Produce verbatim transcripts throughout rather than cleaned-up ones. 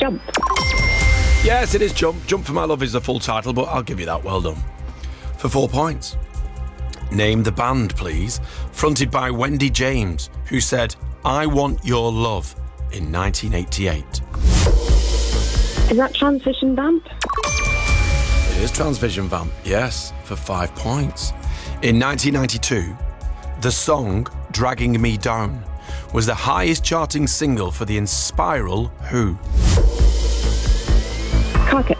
Jump. Yes, it is Jump. Jump for My Love is the full title, but I'll give you that. Well done. For four points. Name the band, please, fronted by Wendy James, who said, I Want Your Love in nineteen eighty-eight. Is that Transvision Vamp? It is Transvision Vamp, yes, for five points. In nineteen ninety-two, the song Dragging Me Down was the highest charting single for the Inspiral Who? Carcass.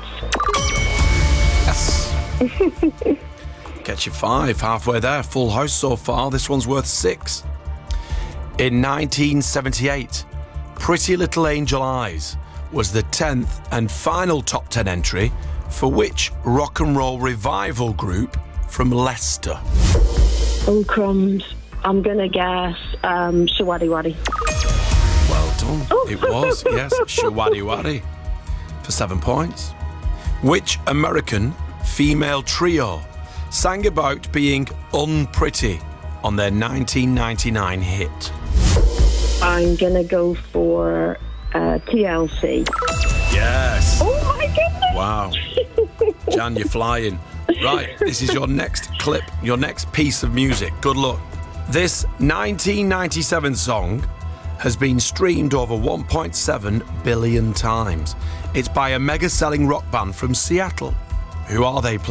Yes. Get you five, halfway there. Full house so far. This one's worth six. In nineteen seventy-eight, Pretty Little Angel Eyes was the tenth and final top ten entry for which rock and roll revival group from Leicester? Oh, crumbs. I'm going to guess um, Shawadi Wadi. Well done. Oh. It was, yes, Shawadi Wadi for seven points. Which American female trio sang about being unpretty on their nineteen ninety-nine hit? I'm going to go for uh, T L C. Yes. Oh, my goodness. Wow. Jan, you're flying. Right, this is your next clip, your next piece of music. Good luck. This nineteen ninety-seven song has been streamed over one point seven billion times. It's by a mega-selling rock band from Seattle. Who are they, please?